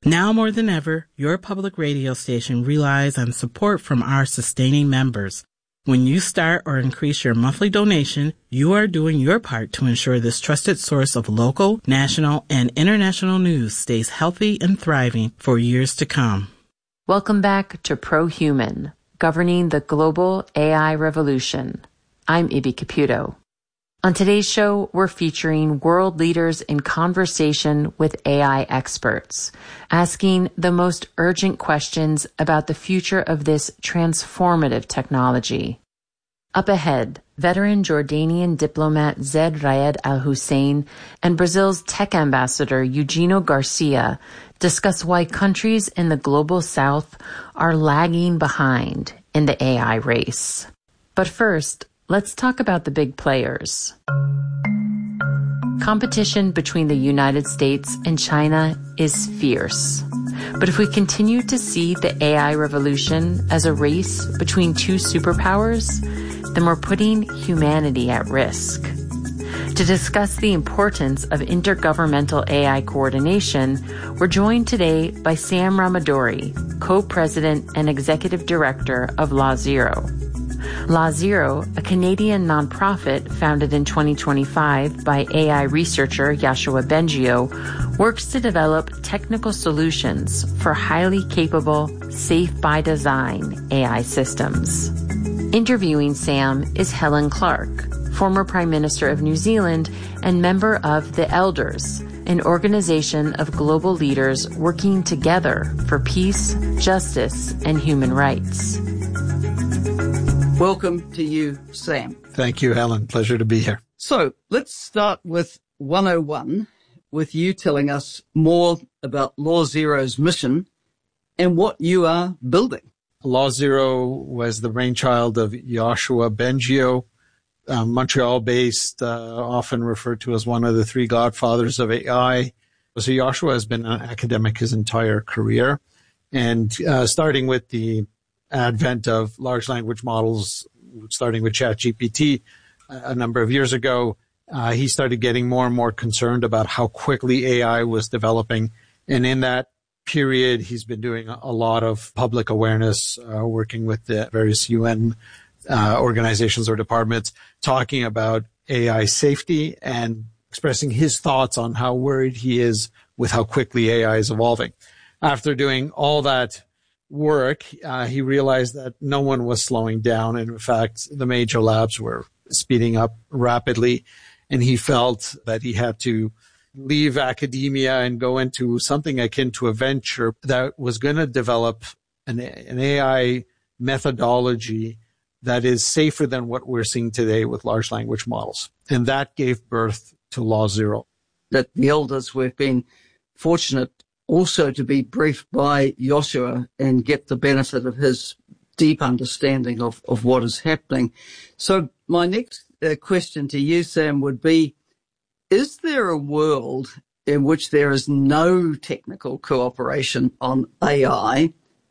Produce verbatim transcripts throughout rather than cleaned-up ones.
Now more than ever, your public radio station relies on support from our sustaining members. When you start or increase your monthly donation, you are doing your part to ensure this trusted source of local, national, and international news stays healthy and thriving for years to come. Welcome back to ProHuman, Governing the Global A I Revolution. I'm Ibby Caputo. On today's show, we're featuring world leaders in conversation with A I experts, asking the most urgent questions about the future of this transformative technology. Up ahead, veteran Jordanian diplomat Zeid Raed Al Hussein and Brazil's tech ambassador Eugenio Garcia discuss why countries in the global south are lagging behind in the A I race. But first, let's talk about the big players. Competition between the United States and China is fierce. But if we continue to see the A I revolution as a race between two superpowers, then we're putting humanity at risk. To discuss the importance of intergovernmental A I coordination, we're joined today by Sam Ramadori, co-president and executive director of Law Zero. Law Zero, a Canadian nonprofit founded in twenty twenty-five by A I researcher Yoshua Bengio, works to develop technical solutions for highly capable, safe-by-design A I systems. Interviewing Sam is Helen Clark, former Prime Minister of New Zealand and member of the Elders, an organization of global leaders working together for peace, justice, and human rights. Welcome to you, Sam. Thank you, Helen. Pleasure to be here. So let's start with one oh one, with you telling us more about Law Zero's mission and what you are building. Law Zero was the brainchild of Yoshua Bengio, uh, Montreal-based, uh, often referred to as one of the three godfathers of A I. So Yoshua has been an academic his entire career, and uh, starting with the advent of large language models, starting with ChatGPT a number of years ago, uh, he started getting more and more concerned about how quickly A I was developing. And in that period, he's been doing a lot of public awareness, uh, working with the various U N uh, organizations or departments, talking about A I safety and expressing his thoughts on how worried he is with how quickly A I is evolving. After doing all that work, uh, he realized that no one was slowing down. And in fact, the major labs were speeding up rapidly. And he felt that he had to leave academia and go into something akin to a venture that was going to develop an, an A I methodology that is safer than what we're seeing today with large language models. And that gave birth to Law Zero. At the Elders, we've been fortunate also to be briefed by Yoshua and get the benefit of his deep understanding of, of what is happening. So my next uh, question to you, Sam, would be, is there a world in which there is no technical cooperation on A I?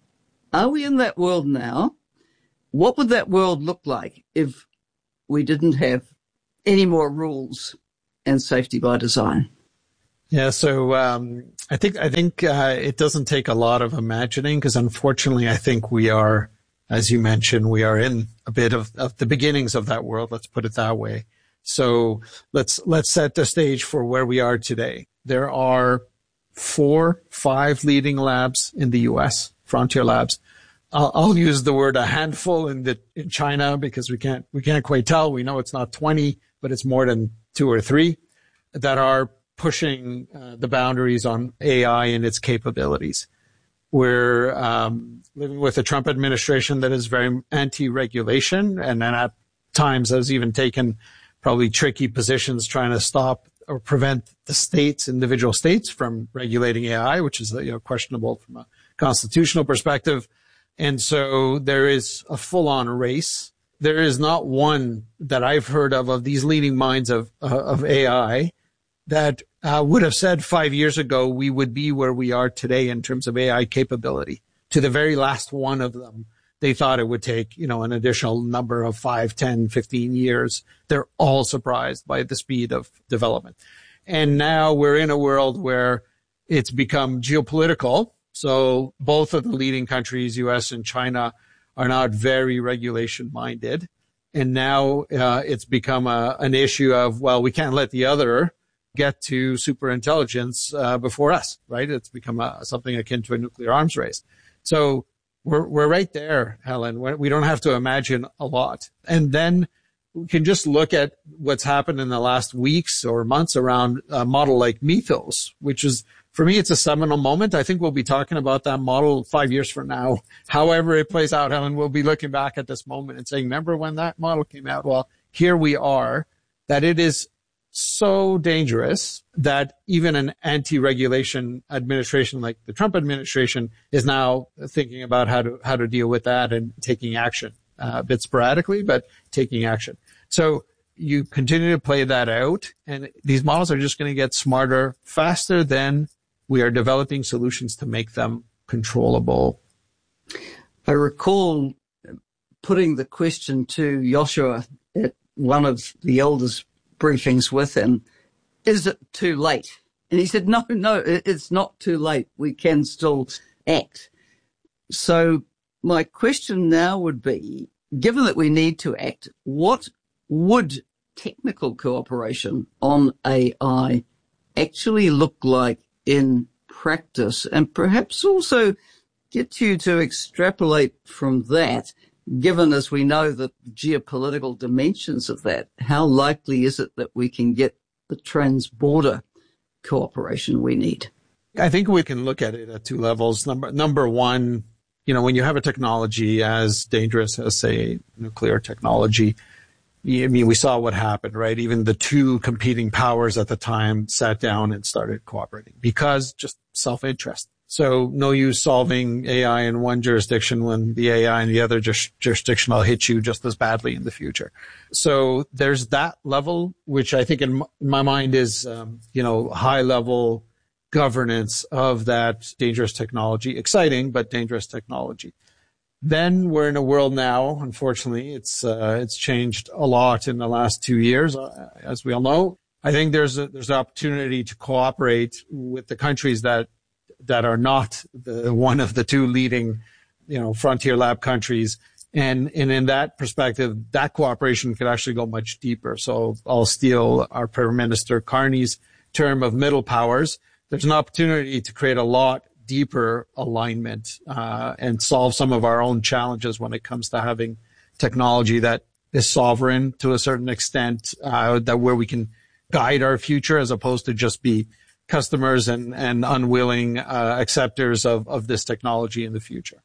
Are we in that world now? What would that world look like if we didn't have any more rules and safety by design? Yeah, so um, I think I think uh, it doesn't take a lot of imagining, because unfortunately, I think we are, as you mentioned, we are in a bit of, of the beginnings of that world. Let's put it that way. So let's let's set the stage for where we are today. There are four, five leading labs in the U S, frontier labs. I'll, I'll use the word a handful in the in China because we can't we can't quite tell. We know it's not twenty, but it's more than two or three that are pushing uh, the boundaries on A I and its capabilities. We're um, living with a Trump administration that is very anti-regulation, and then at times has even taken probably tricky positions trying to stop or prevent the states, individual states, from regulating A I, which is you know, questionable from a constitutional perspective. And so there is a full-on race. There is not one that I've heard of, of these leading minds of, uh, of A I that uh, would have said five years ago we would be where we are today in terms of A I capability. To the very last one of them, they thought it would take, you know, an additional number of five, ten, fifteen years. They're all surprised by the speed of development. And now we're in a world where it's become geopolitical. So both of the leading countries, U S and China, are not very regulation minded. And now uh, it's become a, an issue of, well, we can't let the other get to super intelligence uh, before us, right? It's become a, something akin to a nuclear arms race. So we're we're right there, Helen. We don't have to imagine a lot. And then we can just look at what's happened in the last weeks or months around a model like Mythos, which is, for me, it's a seminal moment. I think we'll be talking about that model five years from now. However it plays out, Helen, we'll be looking back at this moment and saying, remember when that model came out? Well, here we are, that it is so dangerous that even an anti-regulation administration like the Trump administration is now thinking about how to how to deal with that and taking action, uh, a bit sporadically, but taking action. So you continue to play that out, and these models are just going to get smarter faster than we are developing solutions to make them controllable. I recall putting the question to Joshua at one of the elders' briefings with him, is it too late? And he said, no, no, it's not too late. We can still act. So my question now would be, given that we need to act, what would technical cooperation on A I actually look like in practice? And perhaps also get you to extrapolate from that, given as we know the geopolitical dimensions of that, how likely is it that we can get the trans-border cooperation we need? I think we can look at it at two levels. Number, number one, you know, when you have a technology as dangerous as, say, nuclear technology, I mean, we saw what happened, right? Even the two competing powers at the time sat down and started cooperating because just self-interest. So no use solving A I in one jurisdiction when the A I in the other ju- jurisdiction will hit you just as badly in the future. So there's that level, which I think in my mind is, um, you know, high level governance of that dangerous technology, exciting, but dangerous technology. Then we're in a world now, unfortunately, it's, uh, it's changed a lot in the last two years, uh, as we all know. I think there's a, there's an opportunity to cooperate with the countries that that are not the one of the two leading, you know, frontier lab countries. And, and in that perspective, that cooperation could actually go much deeper. So I'll steal our Prime Minister Carney's term of middle powers. There's an opportunity to create a lot deeper alignment, uh, and solve some of our own challenges when it comes to having technology that is sovereign to a certain extent, uh, that where we can guide our future as opposed to just be customers and, and unwilling uh, acceptors of, of this technology in the future.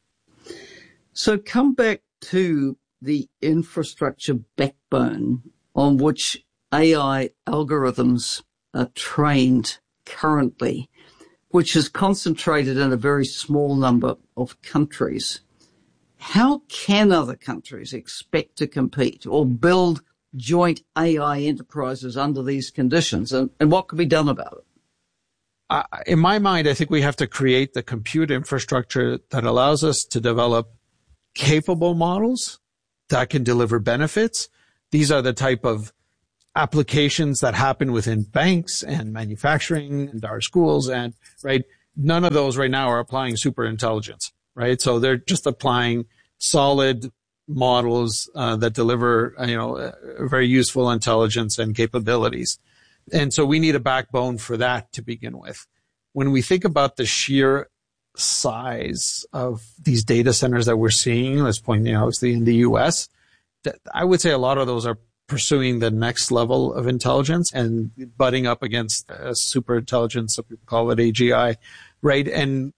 So come back to the infrastructure backbone on which A I algorithms are trained currently, which is concentrated in a very small number of countries. How can other countries expect to compete or build joint A I enterprises under these conditions? And, and what can be done about it? Uh, in my mind, I think we have to create the compute infrastructure that allows us to develop capable models that can deliver benefits. These are the type of applications that happen within banks and manufacturing and our schools, and right, none of those right now are applying super intelligence, right? So they're just applying solid models uh, that deliver, you know, uh, very useful intelligence and capabilities. And so we need a backbone for that to begin with. When we think about the sheer size of these data centers that we're seeing, let's point, you know, obviously in the U S, that I would say a lot of those are pursuing the next level of intelligence and butting up against uh, super intelligence, some people call it A G I, right? And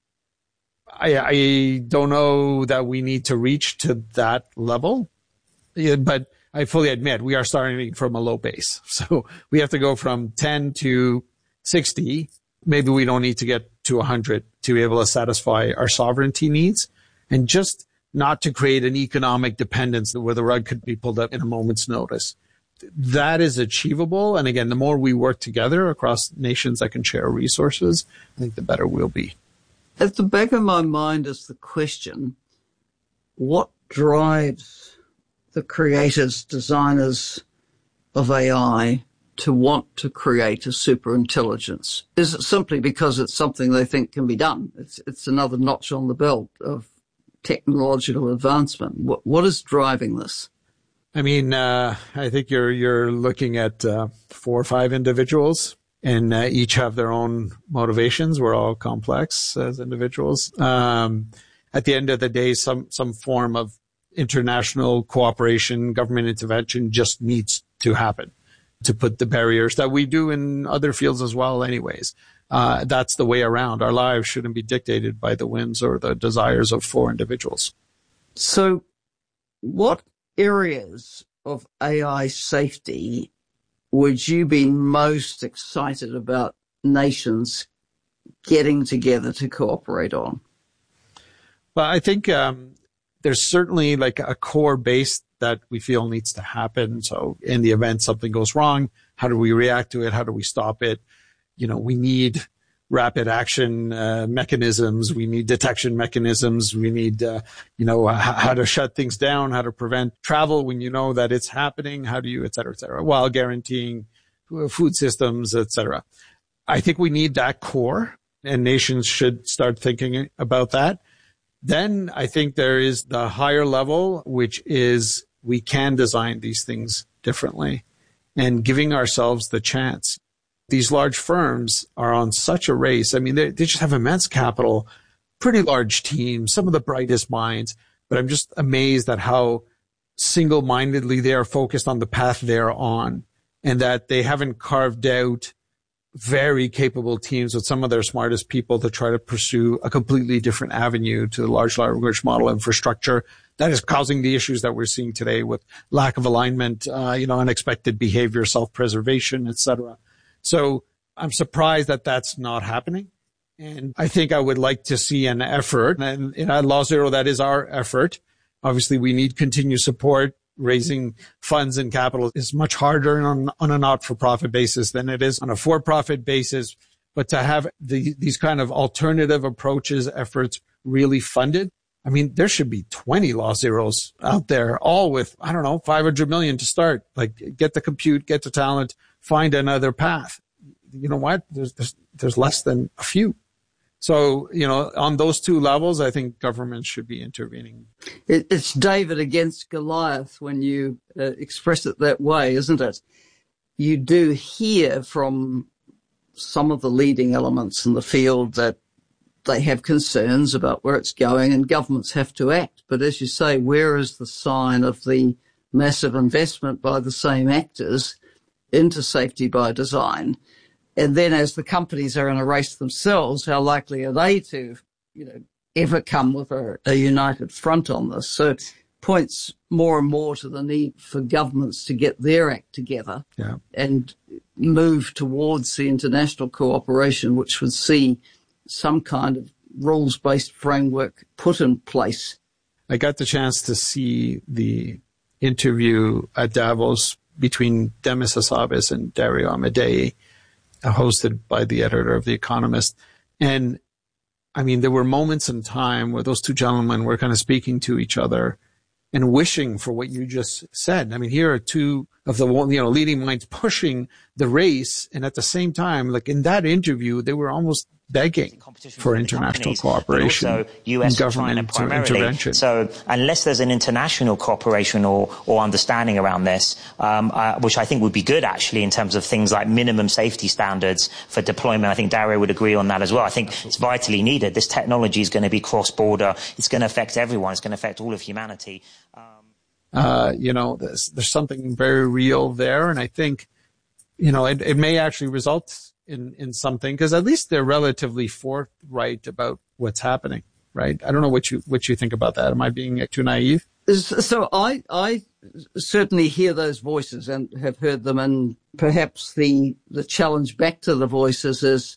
I, I don't know that we need to reach to that level, yeah, but I fully admit we are starting from a low base. So we have to go from ten to sixty. Maybe we don't need to get to one hundred to be able to satisfy our sovereignty needs, and just not to create an economic dependence where the rug could be pulled up in a moment's notice. That is achievable. And again, the more we work together across nations that can share resources, I think the better we'll be. At the back of my mind is the question, what drives the creators, designers of A I to want to create a super intelligence? Is it simply because it's something they think can be done? It's it's another notch on the belt of technological advancement. What what is driving this? I mean, uh, I think you're you're looking at uh, four or five individuals, and uh, each have their own motivations. We're all complex as individuals. Um, at the end of the day, some some form of international cooperation, government intervention just needs to happen to put the barriers that we do in other fields as well anyways. Uh, that's the way around. Our lives shouldn't be dictated by the whims or the desires of four individuals. So what areas of A I safety would you be most excited about nations getting together to cooperate on? Well, I think um, there's certainly like a core base that we feel needs to happen. So in the event something goes wrong, how do we react to it? How do we stop it? You know, we need rapid action uh, mechanisms. We need detection mechanisms. We need, uh, you know, uh, how to shut things down, how to prevent travel when you know that it's happening. How do you, et cetera, et cetera, while guaranteeing food systems, et cetera. I think we need that core, and nations should start thinking about that. Then I think there is the higher level, which is we can design these things differently and giving ourselves the chance. These large firms are on such a race. I mean, they, they just have immense capital, pretty large teams, some of the brightest minds, but I'm just amazed at how single-mindedly they are focused on the path they're on, and that they haven't carved out very capable teams with some of their smartest people to try to pursue a completely different avenue to the large language model infrastructure that is causing the issues that we're seeing today with lack of alignment, uh, you know, unexpected behavior, self-preservation, et cetera. So I'm surprised that that's not happening. And I think I would like to see an effort, and in Law Zero, that is our effort. Obviously, we need continued support. Raising funds and capital is much harder on, on a not-for-profit basis than it is on a for-profit basis. But to have the, these kind of alternative approaches, efforts really funded, I mean, there should be twenty Law Zeros out there, all with, I don't know, five hundred million to start. Like, get the compute, get the talent, find another path. You know what? There's, there's, there's less than a few. So, you know, on those two levels, I think governments should be intervening. It's David against Goliath when you uh, express it that way, isn't it? You do hear from some of the leading elements in the field that they have concerns about where it's going and governments have to act. But as you say, where is the sign of the massive investment by the same actors into safety by design? And then as the companies are in a race themselves, how likely are they to, you know, ever come with a, a united front on this? So it points more and more to the need for governments to get their act together yeah. and move towards the international cooperation, which would see some kind of rules-based framework put in place. I got the chance to see the interview at Davos between Demis Hassabis and Dario Amodei, hosted by the editor of The Economist. And I mean, there were moments in time where those two gentlemen were kind of speaking to each other and wishing for what you just said. I mean, here are two of the, you know, leading minds pushing the race. And at the same time, like in that interview, they were almost begging for international cooperation, also U S and government primarily. intervention. So unless there's an international cooperation or, or understanding around this, um, uh, which I think would be good actually in terms of things like minimum safety standards for deployment. I think Dario would agree on that as well. I think Absolutely. It's vitally needed. This technology is going to be cross-border. It's going to affect everyone. It's going to affect all of humanity. Um, uh, you know, there's, there's something very real there. And I think, you know, it, it may actually result in, in something, because at least they're relatively forthright about what's happening, right? I don't know what you, what you think about that. Am I being too naive? So I, I certainly hear those voices and have heard them. And perhaps the, the challenge back to the voices is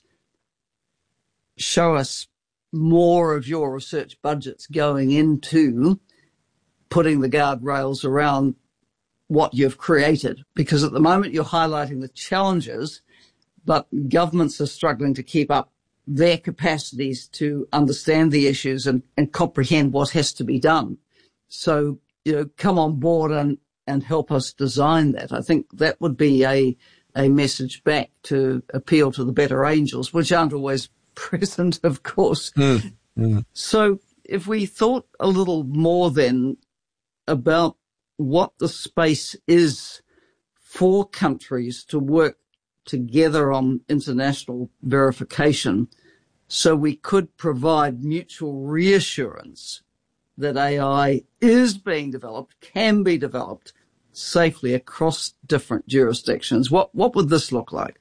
show us more of your research budgets going into putting the guardrails around what you've created. Because at the moment you're highlighting the challenges, but governments are struggling to keep up their capacities to understand the issues and, and comprehend what has to be done. So, you know, come on board and, and help us design that. I think that would be a, a message back to appeal to the better angels, which aren't always present, of course. Mm, mm. So if we thought a little more then about what the space is for countries to work together on international verification, so we could provide mutual reassurance that A I is being developed, can be developed safely across different jurisdictions. What what would this look like?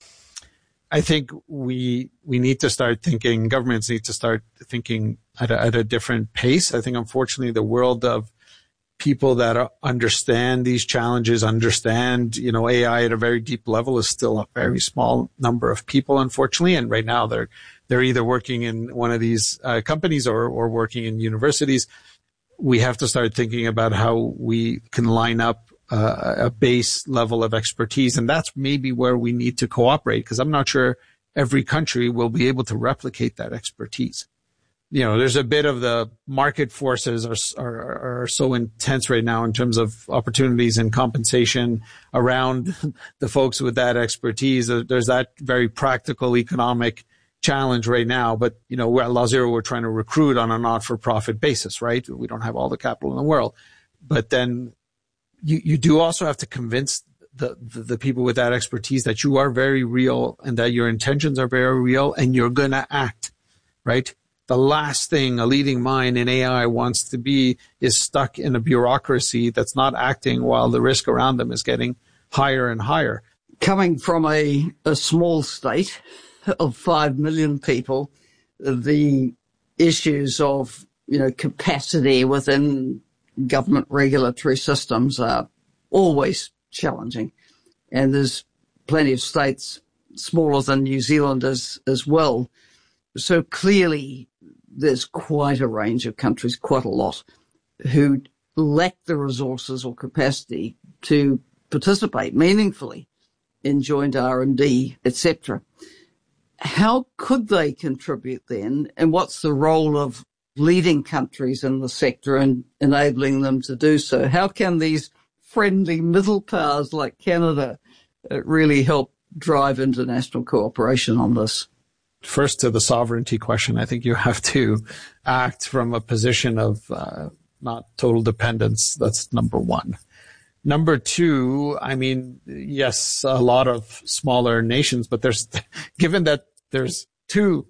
I think we we need to start thinking, governments need to start thinking at a, at a different pace. I think, unfortunately, the world of people that are, understand these challenges, understand, you know, A I at a very deep level is still a very small number of people, unfortunately. And right now they're they're either working in one of these uh, companies or or working in universities. We have to start thinking about how we can line up uh, a base level of expertise. And that's maybe where we need to cooperate, because I'm not sure every country will be able to replicate that expertise. You know, there's a bit of the market forces are, are, are so intense right now in terms of opportunities and compensation around the folks with that expertise. There's that very practical economic challenge right now. But, you know, we're at Law Zero, we're trying to recruit on a not-for-profit basis, right? We don't have all the capital in the world. But then you, you do also have to convince the, the, the people with that expertise that you are very real and that your intentions are very real and you're going to act, right? The last thing a leading mind in A I wants to be is stuck in a bureaucracy that's not acting while the risk around them is getting higher and higher. Coming from a, a small state of five million people, the issues of, you know, capacity within government regulatory systems are always challenging. And there's plenty of states smaller than New Zealand as, as well. So clearly there's quite a range of countries, quite a lot, who lack the resources or capacity to participate meaningfully in joint R and D, et cetera. How could they contribute then? And what's the role of leading countries in the sector and enabling them to do so? How can these friendly middle powers like Canada really help drive international cooperation on this? First, to the sovereignty question, I think you have to act from a position of uh, not total dependence. That's number one. Number two, I mean, yes, a lot of smaller nations, but there's, given that there's two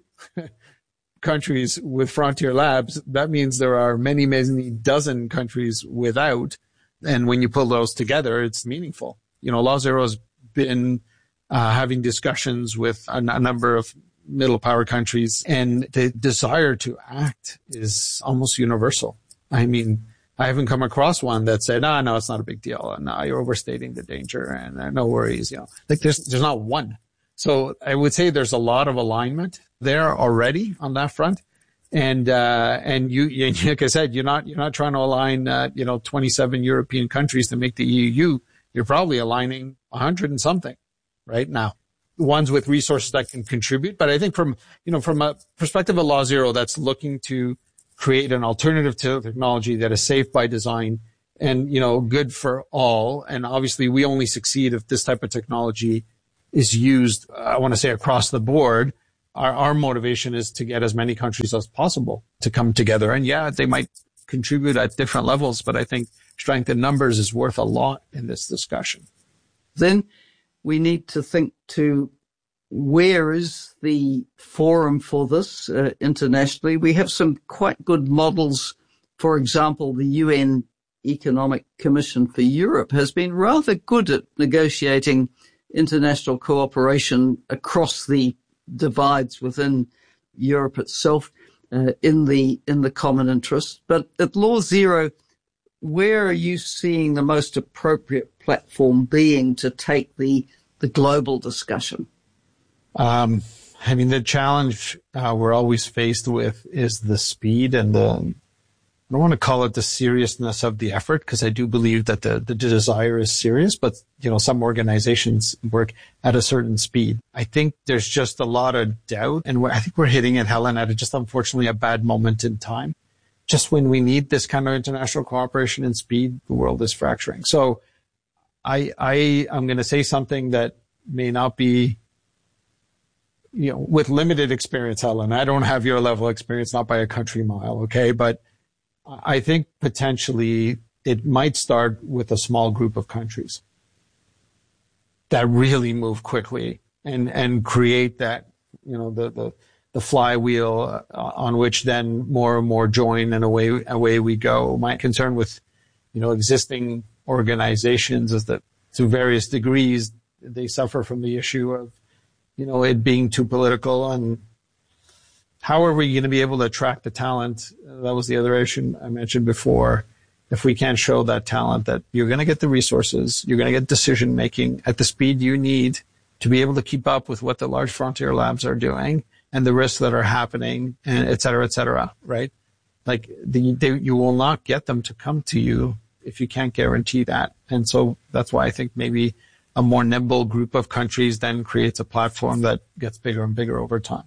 countries with frontier labs, that means there are many, many dozen countries without. And when you pull those together, it's meaningful. You know, Law Zero has been uh, having discussions with a, a number of middle power countries, and the desire to act is almost universal. I mean, I haven't come across one that said, "No, no, it's not a big deal. No, you're overstating the danger, and uh, no worries." You know, like there's there's not one. So I would say there's a lot of alignment there already on that front, and uh, and you, you, like I said, you're not you're not trying to align, uh, you know, twenty-seven European countries to make the E U. You're probably aligning a hundred and something right now. Ones with resources that can contribute. But I think from, you know, from a perspective of Law Zero that's looking to create an alternative to technology that is safe by design and, you know, good for all. And obviously we only succeed if this type of technology is used, I want to say, across the board. Our, our motivation is to get as many countries as possible to come together. And yeah, they might contribute at different levels, but I think strength in numbers is worth a lot in this discussion. Then we need to think to where is the forum for this uh, internationally. We have some quite good models. For example, the U N Economic Commission for Europe has been rather good at negotiating international cooperation across the divides within Europe itself uh, in the in the common interest. But at Law Zero, where are you seeing the most appropriate platform being to take the the global discussion? Um, I mean, the challenge uh, we're always faced with is the speed and the, I don't want to call it the seriousness of the effort, because I do believe that the, the desire is serious, but, you know, some organizations work at a certain speed. I think there's just a lot of doubt, and I think we're hitting it, Helen, at a, just unfortunately a bad moment in time. Just when we need this kind of international cooperation and speed, the world is fracturing. So I, I, I'm going to say something that may not be, you know, with limited experience, Helen. I don't have your level of experience, not by a country mile, okay? But I think potentially it might start with a small group of countries that really move quickly and, and create that, you know, the, the, the flywheel on which then more and more join, and away, away we go. My concern with, you know, existing organizations is that to various degrees, they suffer from the issue of, you know, it being too political. And how are we going to be able to attract the talent? That was the other issue I mentioned before. If we can't show that talent that you're going to get the resources, you're going to get decision making at the speed you need to be able to keep up with what the large frontier labs are doing and the risks that are happening, and et cetera, et cetera, right? Like the, they, you will not get them to come to you if you can't guarantee that. And so that's why I think maybe a more nimble group of countries then creates a platform that gets bigger and bigger over time.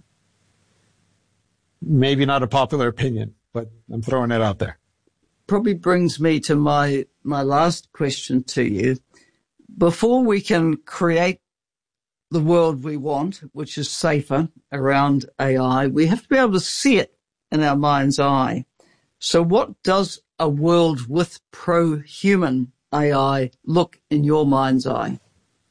Maybe not a popular opinion, but I'm throwing it out there. Probably brings me to my, my last question to you. Before we can create the world we want, which is safer around A I, we have to be able to see it in our mind's eye. So what does a world with pro-human A I look in your mind's eye?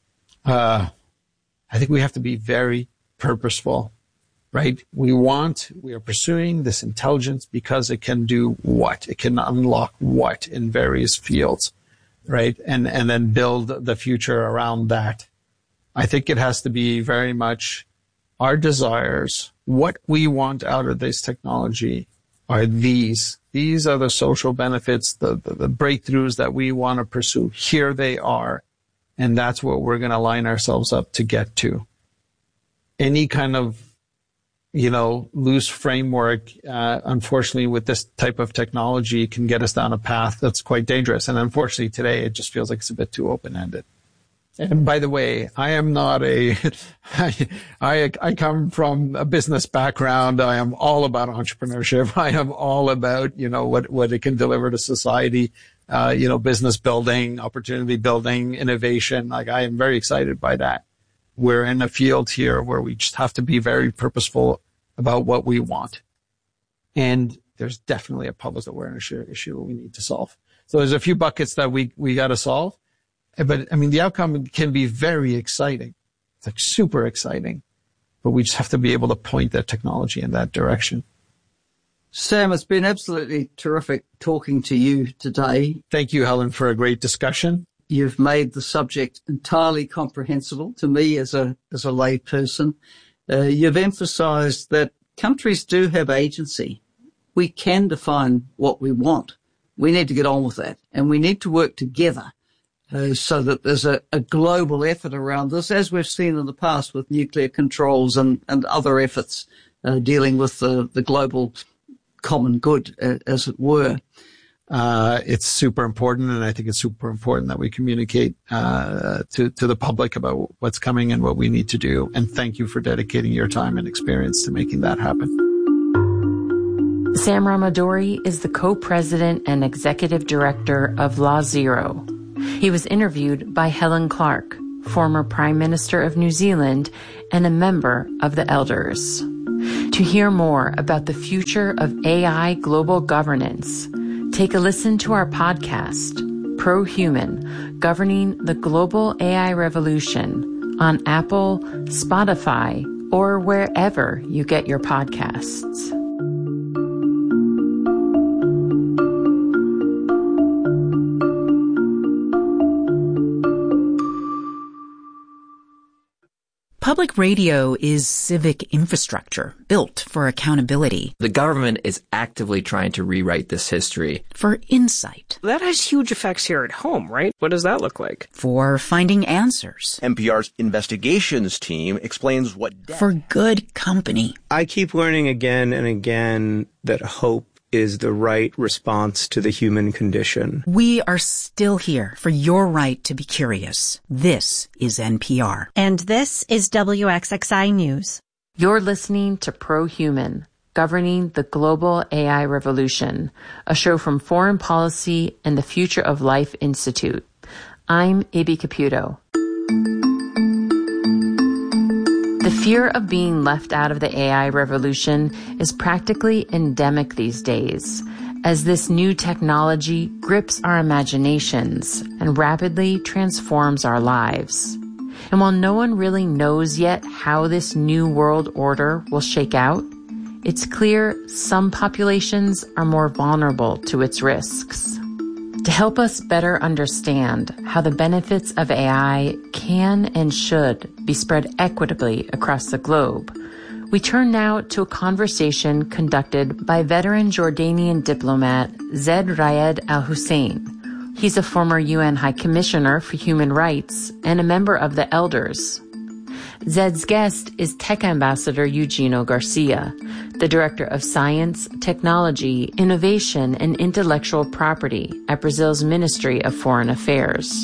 Uh, I think we have to be very purposeful, right? We want, we are pursuing this intelligence because it can do what? It can unlock what in various fields, right? And, and then build the future around that. I think it has to be very much our desires. What we want out of this technology are these. These are the social benefits, the, the, the breakthroughs that we want to pursue. Here they are. And that's what we're going to line ourselves up to get to. Any kind of, you know, loose framework, uh, unfortunately, with this type of technology can get us down a path that's quite dangerous. And unfortunately, today, it just feels like it's a bit too open-ended. And by the way, I am not a, I, I, I come from a business background. I am all about entrepreneurship. I am all about, you know, what, what it can deliver to society. Uh, you know, business building, opportunity building, innovation. Like, I am very excited by that. We're in a field here where we just have to be very purposeful about what we want. And there's definitely a public awareness issue we need to solve. So there's a few buckets that we, we got to solve. But I mean, the outcome can be very exciting. It's like super exciting, but we just have to be able to point that technology in that direction. Sam, it's been absolutely terrific talking to you today. Thank you, Helen, for a great discussion. You've made the subject entirely comprehensible to me as a as a lay person. Uh, you've emphasized that countries do have agency. We can define what we want. We need to get on with that, and we need to work together uh, so that there's a, a global effort around this, as we've seen in the past with nuclear controls and, and other efforts uh, dealing with the, the global common good, uh, as it were. Uh, it's super important, and I think it's super important that we communicate uh, to, to the public about what's coming and what we need to do. And thank you for dedicating your time and experience to making that happen. Sam Ramadori is the co-president and executive director of Law Zero. He was interviewed by Helen Clark, former Prime Minister of New Zealand and a member of the Elders. To hear more about the future of A I global governance, take a listen to our podcast, Pro-Human, Governing the Global A I Revolution, on Apple, Spotify, or wherever you get your podcasts. Public radio is civic infrastructure built for accountability. The government is actively trying to rewrite this history. For insight. That has huge effects here at home, right? What does that look like? For finding answers. N P R's investigations team explains what... Death- For good company. I keep learning again and again that hope is the right response to the human condition. We are still here for your right to be curious. This is N P R. And this is W X X I News. You're listening to Pro-Human, Governing the Global A I Revolution, a show from Foreign Policy and the Future of Life Institute. I'm Ibi Caputo. The fear of being left out of the A I revolution is practically endemic these days, as this new technology grips our imaginations and rapidly transforms our lives. And while no one really knows yet how this new world order will shake out, it's clear some populations are more vulnerable to its risks. To help us better understand how the benefits of A I can and should be spread equitably across the globe, we turn now to a conversation conducted by veteran Jordanian diplomat Zeid Ra'ad Al Hussein. He's a former U N High Commissioner for Human Rights and a member of the Elders. Zeid's guest is Tech Ambassador Eugenio Garcia, the Director of Science, Technology, Innovation, and Intellectual Property at Brazil's Ministry of Foreign Affairs.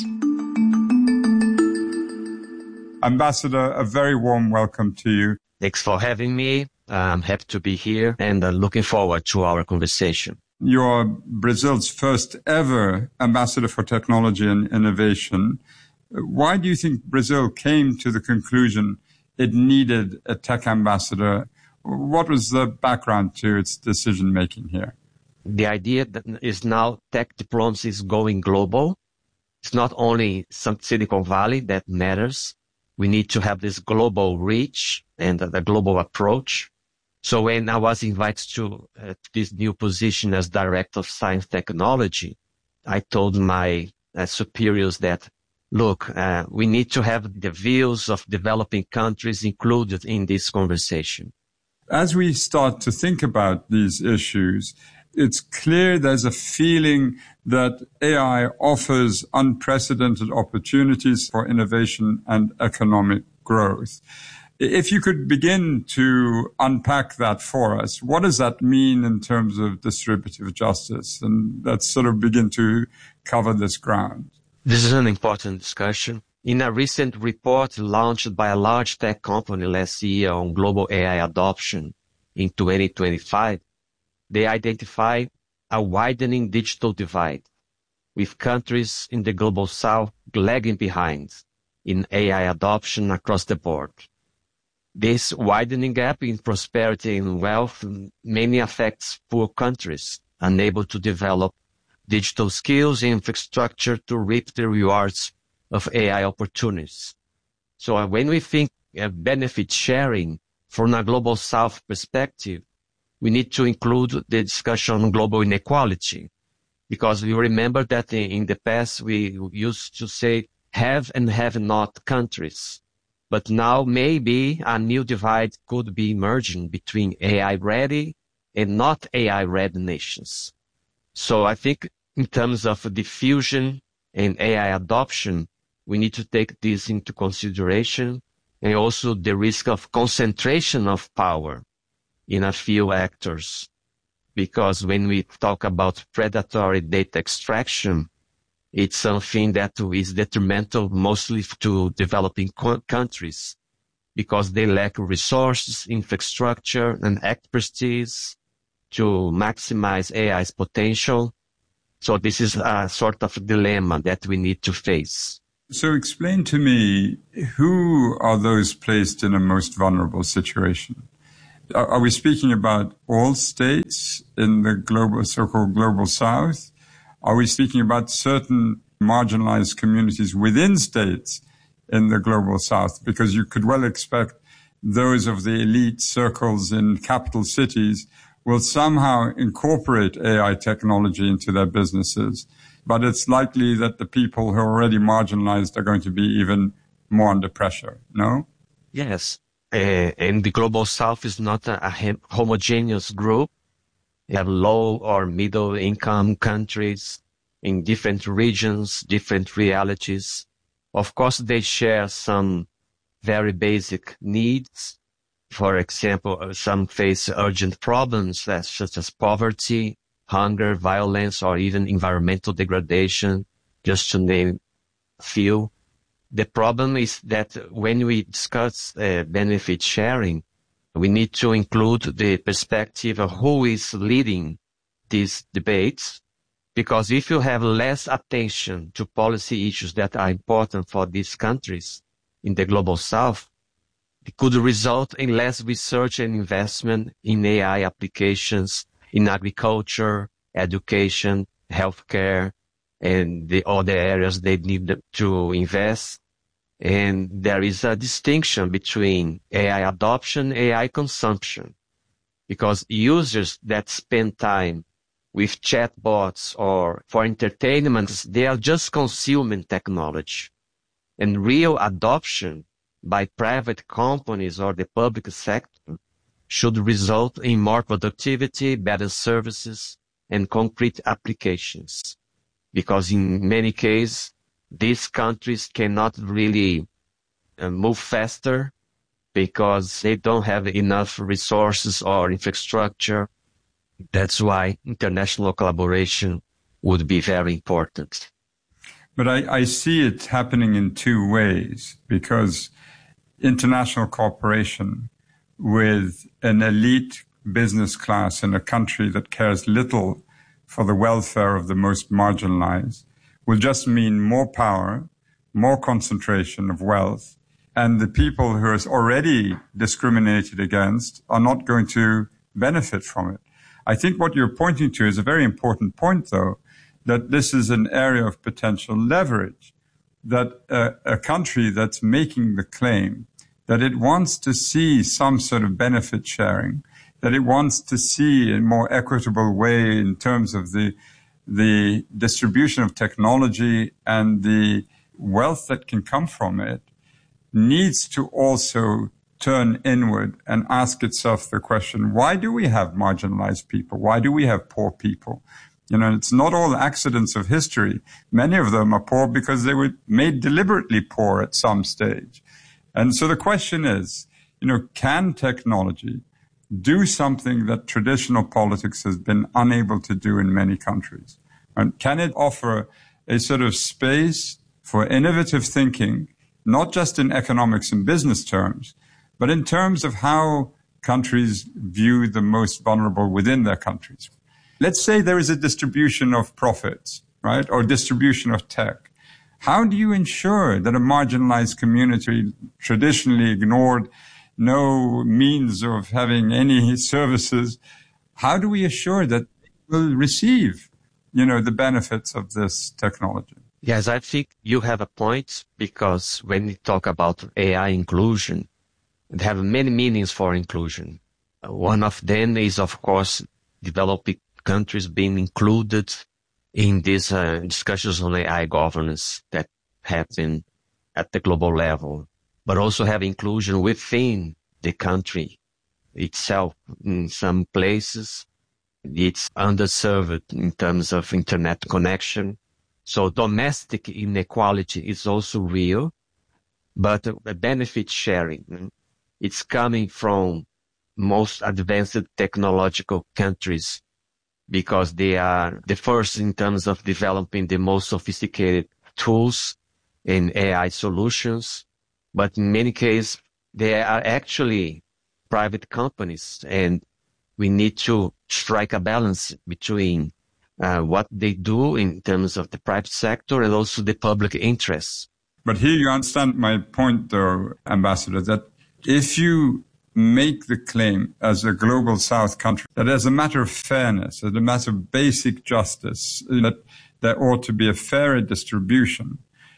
Ambassador, a very warm welcome to you. Thanks for having me. I'm happy to be here and uh, looking forward to our conversation. You're Brazil's first ever Ambassador for Technology and Innovation. Why do you think Brazil came to the conclusion it needed a tech ambassador? What was the background to its decision-making here? The idea that is now tech diplomacy is going global. It's not only some Silicon Valley that matters. We need to have this global reach and the global approach. So when I was invited to uh, this new position as Director of Science Technology, I told my uh, superiors that, look, uh, we need to have the views of developing countries included in this conversation. As we start to think about these issues, it's clear there's a feeling that A I offers unprecedented opportunities for innovation and economic growth. If you could begin to unpack that for us, what does that mean in terms of distributive justice? And let's sort of begin to cover this ground. This is an important discussion. In a recent report launched by a large tech company last year on global A I adoption in twenty twenty-five, they identify a widening digital divide, with countries in the global south lagging behind in A I adoption across the board. This widening gap in prosperity and wealth mainly affects poor countries, unable to develop digital skills and infrastructure to reap the rewards of A I opportunities. So uh, when we think of benefit sharing from a global south perspective, we need to include the discussion on global inequality, because we remember that in, in the past we used to say have and have not countries. But now maybe a new divide could be emerging between A I-ready and not A I-ready nations. So I think in terms of diffusion and A I adoption, we need to take this into consideration, and also the risk of concentration of power in a few actors. Because when we talk about predatory data extraction, it's something that is detrimental mostly to developing co- countries because they lack resources, infrastructure, and expertise to maximize A I's potential. So this is a sort of dilemma that we need to face. So explain to me, who are those placed in a most vulnerable situation? Are, are we speaking about all states in the global, so-called global south? Are we speaking about certain marginalized communities within states in the global south? Because you could well expect those of the elite circles in capital cities will somehow incorporate A I technology into their businesses. But it's likely that the people who are already marginalized are going to be even more under pressure, no? Yes. Uh, and the global south is not a, a homogeneous group. You have low or middle income countries in different regions, different realities. Of course, they share some very basic needs. For example, some face urgent problems such as poverty, hunger, violence, or even environmental degradation, just to name a few. The problem is that when we discuss uh, benefit sharing, we need to include the perspective of who is leading these debates, because if you have less attention to policy issues that are important for these countries in the global south, it could result in less research and investment in A I applications in agriculture, education, healthcare, and the other areas they need to invest. And there is a distinction between A I adoption and A I consumption, because users that spend time with chatbots or for entertainment, they are just consuming technology. And real adoption by private companies or the public sector should result in more productivity, better services, and concrete applications. Because in many cases, these countries cannot really uh, move faster because they don't have enough resources or infrastructure. That's why international collaboration would be very important. But I, I see it happening in two ways, because international cooperation with an elite business class in a country that cares little for the welfare of the most marginalized will just mean more power, more concentration of wealth, and the people who are already discriminated against are not going to benefit from it. I think what you're pointing to is a very important point, though, that this is an area of potential leverage, that a, a country that's making the claim that it wants to see some sort of benefit sharing, that it wants to see a more equitable way in terms of the the distribution of technology and the wealth that can come from it, needs to also turn inward and ask itself the question, why do we have marginalized people? Why do we have poor people? You know, it's not all accidents of history. Many of them are poor because they were made deliberately poor at some stage. And so the question is, you know, can technology do something that traditional politics has been unable to do in many countries? And can it offer a sort of space for innovative thinking, not just in economics and business terms, but in terms of how countries view the most vulnerable within their countries? Let's say there is a distribution of profits, right, or distribution of tech. How do you ensure that a marginalized community, traditionally ignored, no means of having any services, how do we assure that they will receive, you know, the benefits of this technology? Yes, I think you have a point, because when we talk about A I inclusion, they have many meanings for inclusion. One of them is, of course, developing countries being included in these uh, discussions on A I governance that happen at the global level, but also have inclusion within the country itself. In some places, it's underserved in terms of internet connection. So domestic inequality is also real, but uh, benefit sharing, it's coming from most advanced technological countries, because they are the first in terms of developing the most sophisticated tools in A I solutions. But in many cases, they are actually private companies, and we need to strike a balance between uh, what they do in terms of the private sector and also the public interests. But here you understand my point, though, Ambassador, that if you make the claim as a global South country that as a matter of fairness, as a matter of basic justice, that there ought to be a fairer distribution,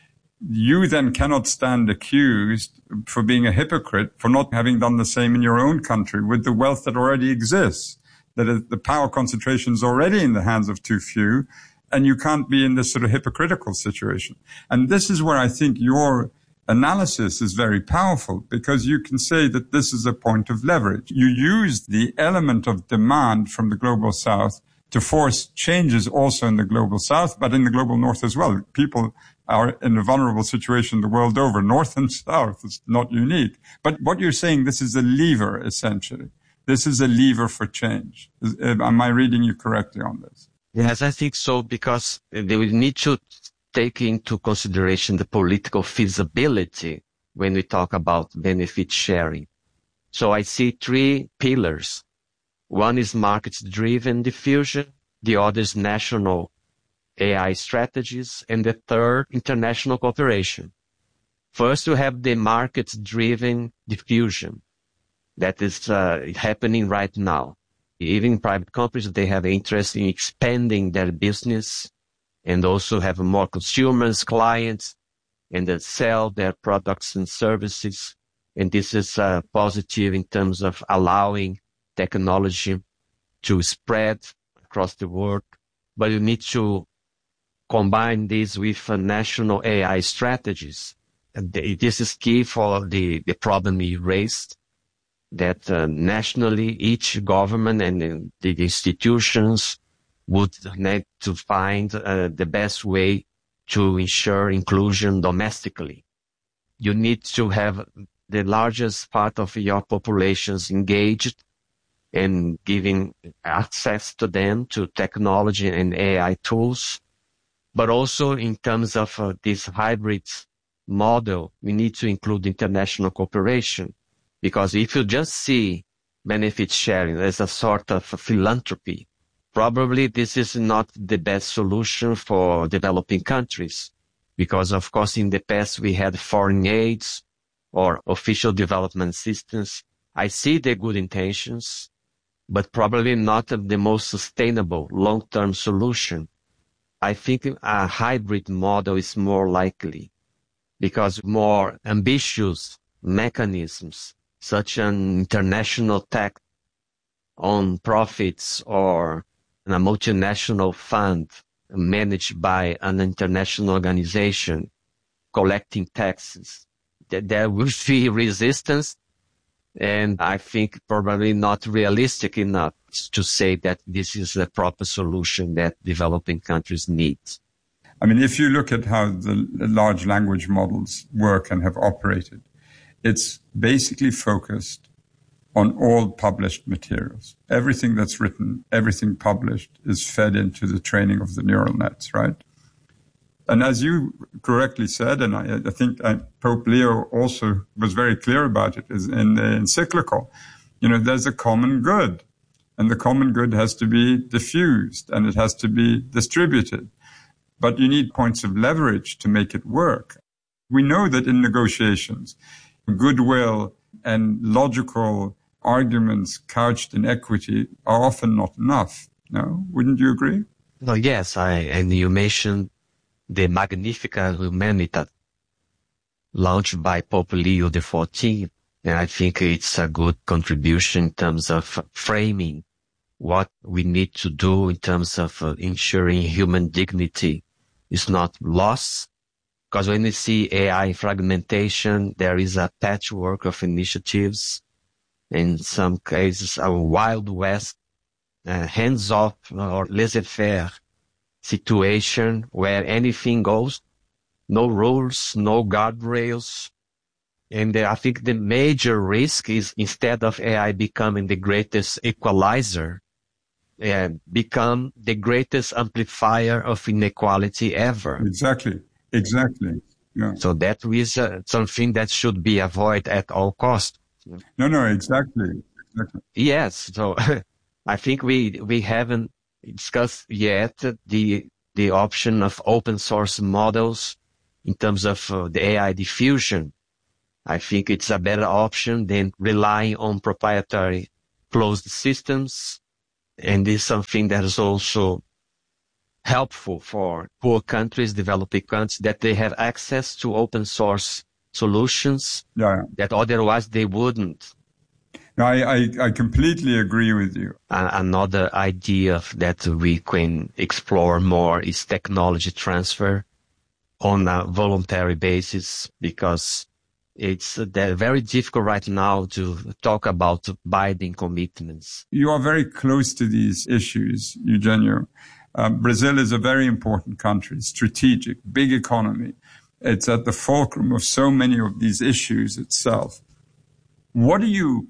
you then cannot stand accused for being a hypocrite for not having done the same in your own country with the wealth that already exists, that the power concentration is already in the hands of too few, and you can't be in this sort of hypocritical situation. And this is where I think your analysis is very powerful, because you can say that this is a point of leverage. You use the element of demand from the global South to force changes also in the global South, but in the global North as well. People are in a vulnerable situation the world over, North and South. It's not unique. But what you're saying, this is a lever, essentially. This is a lever for change. Is, am I reading you correctly on this? Yes, I think so, because they will need to take into consideration the political feasibility when we talk about benefit sharing. So I see three pillars. One is market-driven diffusion, the other is national A I strategies, and the third, international cooperation. First, you have the market-driven diffusion that is uh, happening right now. Even private companies, they have interest in expanding their business and also have more consumers, clients, and then sell their products and services. And this is uh, positive in terms of allowing technology to spread across the world. But you need to combine this with uh, national A I strategies. And this is key for the, the problem you raised, that uh, nationally each government and uh, the institutions would need to find uh, the best way to ensure inclusion domestically. You need to have the largest part of your populations engaged and giving access to them to technology and A I tools. But also in terms of uh, this hybrid model, we need to include international cooperation. Because if you just see benefit sharing as a sort of philanthropy, probably this is not the best solution for developing countries. Because, of course, in the past we had foreign aids or official development assistance. I see the good intentions, but probably not the most sustainable long-term solution. I think a hybrid model is more likely because more ambitious mechanisms such an international tax on profits or a multinational fund managed by an international organization collecting taxes. There will be resistance, and I think probably not realistic enough to say that this is the proper solution that developing countries need. I mean, if you look at how the large language models work and have operated, it's basically focused on all published materials. Everything that's written, everything published is fed into the training of the neural nets, right? And as you correctly said, and I, I think I, Pope Leo also was very clear about it is in the encyclical, you know, there's a common good, and the common good has to be diffused and it has to be distributed. But you need points of leverage to make it work. We know that in negotiations, goodwill and logical arguments couched in equity are often not enough. No? Wouldn't you agree? No, yes, I, and you mentioned the Magnificat Humanitas launched by Pope Leo the fourteenth. And I think it's a good contribution in terms of framing what we need to do in terms of uh, ensuring human dignity is not lost. Because when you see A I fragmentation, there is a patchwork of initiatives. In some cases, a Wild West, uh, hands-off or laissez-faire situation where anything goes, no rules, no guardrails. And uh, I think the major risk is instead of A I becoming the greatest equalizer, uh, become the greatest amplifier of inequality ever. Exactly. Exactly. Yeah. So that is uh, something that should be avoided at all costs. No, no, exactly. Exactly. Yes. So I think we we haven't discussed yet the the option of open source models in terms of uh, the A I diffusion. I think it's a better option than relying on proprietary closed systems. And this is something that is also helpful for poor countries, developing countries, that they have access to open source solutions yeah. that otherwise they wouldn't. No, I, I, I completely agree with you. Uh, another idea that we can explore more is technology transfer on a voluntary basis, because it's uh, very difficult right now to talk about binding commitments. You are very close to these issues, Eugenio. Uh, Brazil is a very important country, strategic, big economy. It's at the fulcrum of so many of these issues itself. What do you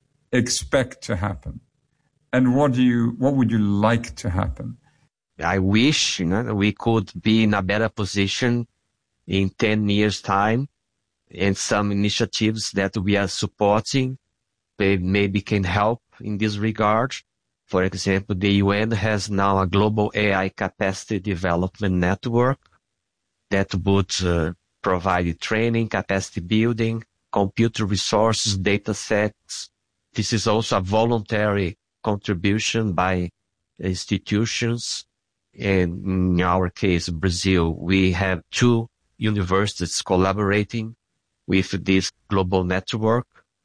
expect to happen? And what do you, what would you like to happen? I wish, you know, we could be in a better position in ten years' time, and some initiatives that we are supporting they maybe can help in this regard. For example, the U N has now a global A I capacity development network that would uh, provide training, capacity building, computer resources, data sets. This is also a voluntary contribution by institutions. And in our case, Brazil, we have two universities collaborating with this global network.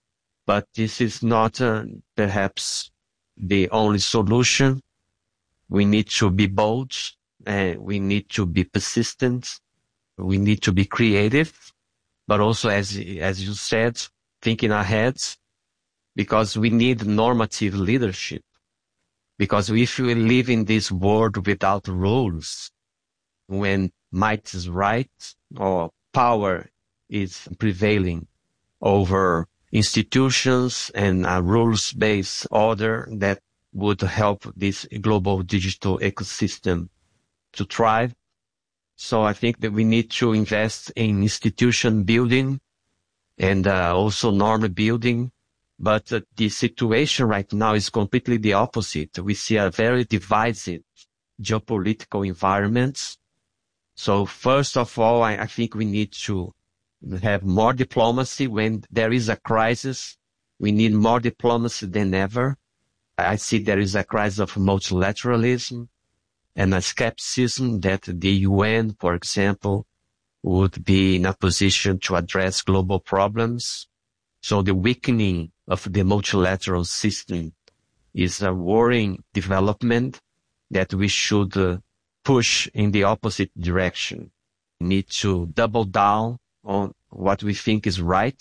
But this is not uh, perhaps the only solution. We need to be bold, and we need to be persistent. We need to be creative, but also, as as you said, thinking ahead, because we need normative leadership. Because if we live in this world without rules, when might is right or power is prevailing over institutions and a rules-based order that would help this global digital ecosystem to thrive. So I think that we need to invest in institution building and uh, also norm building. But uh, the situation right now is completely the opposite. We see a very divisive geopolitical environment. So first of all, I, I think we need to have more diplomacy when there is a crisis. We need more diplomacy than ever. I see there is a crisis of multilateralism and a skepticism that the U N, for example, would be in a position to address global problems. So the weakening of the multilateral system is a worrying development that we should uh, push in the opposite direction. We need to double down on what we think is right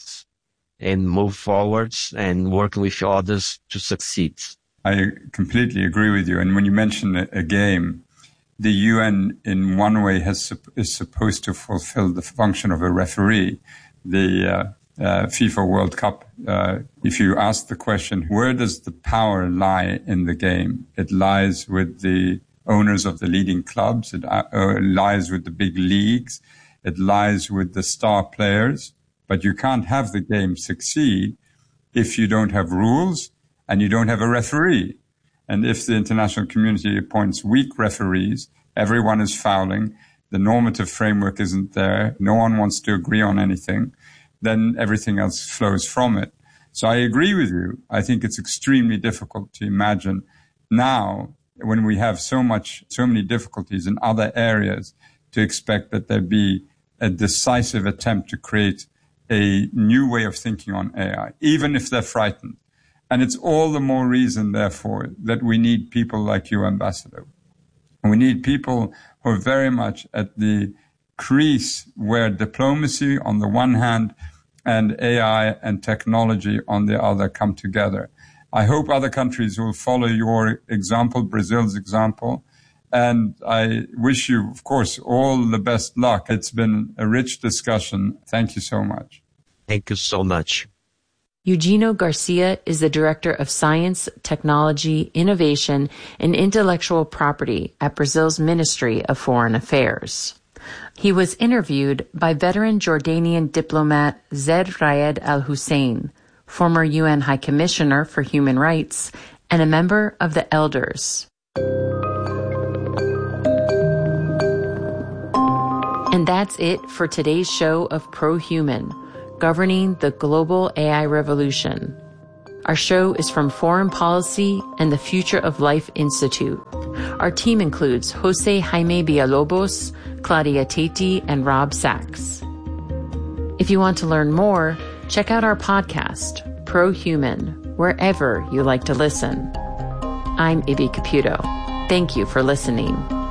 and move forwards and work with others to succeed. I completely agree with you. And when you mention a, a game, the U N in one way has is supposed to fulfill the function of a referee. The uh, uh, FIFA World Cup, uh, if you ask the question, where does the power lie in the game? It lies with the owners of the leading clubs. It uh, lies with the big leagues. It lies with the star players. But you can't have the game succeed if you don't have rules and you don't have a referee. And if the international community appoints weak referees, everyone is fouling, the normative framework isn't there, no one wants to agree on anything, then everything else flows from it. So I agree with you. I think it's extremely difficult to imagine now, when we have so much, so many difficulties in other areas, to expect that there be a decisive attempt to create a new way of thinking on A I, even if they're frightened. And it's all the more reason, therefore, that we need people like you, Ambassador. We need people who are very much at the crease where diplomacy on the one hand and A I and technology on the other come together. I hope other countries will follow your example, Brazil's example. And I wish you, of course, all the best luck. It's been a rich discussion. Thank you so much. Thank you so much. Eugenio Garcia is the Director of Science, Technology, Innovation, and Intellectual Property at Brazil's Ministry of Foreign Affairs. He was interviewed by veteran Jordanian diplomat Zeid Raed Al Hussein, former U N High Commissioner for Human Rights and a member of the Elders. And that's it for today's show of ProHuman, Governing the Global A I Revolution. Our show is from Foreign Policy and the Future of Life Institute. Our team includes Jose Jaime Villalobos, Claudia Teti, and Rob Sachs. If you want to learn more, check out our podcast, ProHuman, wherever you like to listen. I'm Ibby Caputo. Thank you for listening.